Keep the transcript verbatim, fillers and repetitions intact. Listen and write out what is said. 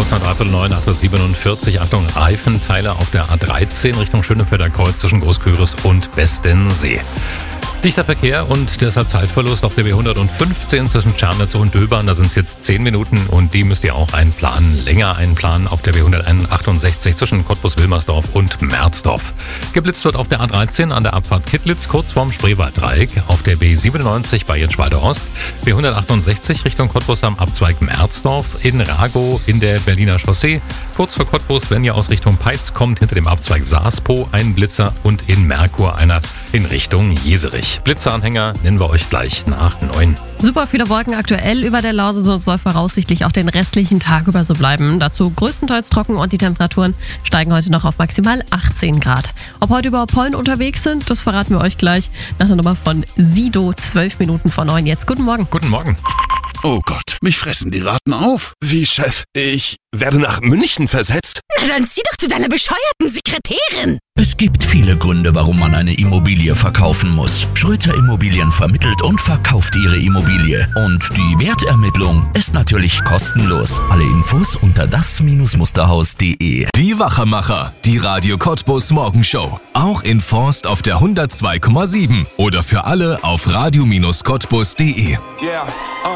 kurz nach dreiviertel neun, acht Uhr siebenundvierzig. Achtung, Reifenteile auf der A dreizehn Richtung Schönefelder Kreuz zwischen Großküritz und Westensee. Dichter Verkehr und deshalb Zeitverlust auf der B hundertfünfzehn zwischen Tschernitz und Döbern. Da sind es jetzt zehn Minuten und die müsst ihr auch einplanen. Länger einplanen auf der B hundertachtundsechzig zwischen Cottbus-Wilmersdorf und Merzdorf. Geblitzt wird auf der A dreizehn an der Abfahrt Kittlitz kurz vorm Spreewalddreieck. Auf der B siebenundneunzig bei Jenschwalde Ost. B hundertachtundsechzig Richtung Cottbus am Abzweig Merzdorf. In Ragow in der Berliner Chaussee. Kurz vor Cottbus, wenn ihr aus Richtung Peitz kommt, hinter dem Abzweig Saaspo ein Blitzer und in Merkur einer in Richtung Jeserich. Blitzeranhänger nennen wir euch gleich nach neun. Super viele Wolken aktuell über der Lausitz und es soll voraussichtlich auch den restlichen Tag über so bleiben. Dazu größtenteils trocken und die Temperaturen steigen heute noch auf maximal achtzehn Grad. Ob heute überhaupt Pollen unterwegs sind, das verraten wir euch gleich nach der Nummer von Sido, zwölf Minuten vor neun. Jetzt guten Morgen. Guten Morgen. Oh Gott, mich fressen die Ratten auf. Wie, Chef? Ich werde nach München versetzt? Na dann zieh doch zu deiner bescheuerten Sekretärin. Es gibt viele Gründe, warum man eine Immobilie verkaufen muss. Schröter Immobilien vermittelt und verkauft ihre Immobilie. Und die Wertermittlung ist natürlich kostenlos. Alle Infos unter das Musterhaus punkt de. Die Wachermacher, die Radio Cottbus Morgenshow. Auch in Forst auf der hundertzwei Komma sieben oder für alle auf radio Cottbus punkt de. Yeah. Uh.